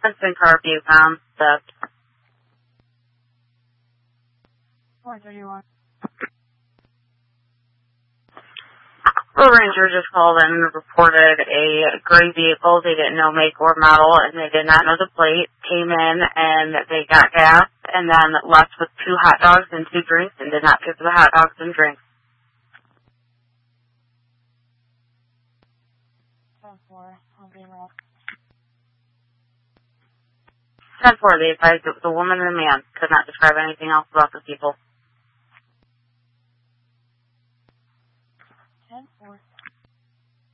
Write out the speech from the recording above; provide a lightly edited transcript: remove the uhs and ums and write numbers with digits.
Princeton Carview Concept. 431. The ranger just called in and reported a gray vehicle. They didn't know make or model, and they did not know the plate. Came in, and they got gas, and then left with 2 hot dogs and 2 drinks, and did not pay for the hot dogs and drinks. 10-4. I'll be right. 10-4, they advised it was a woman and a man. Could not describe anything else about the people.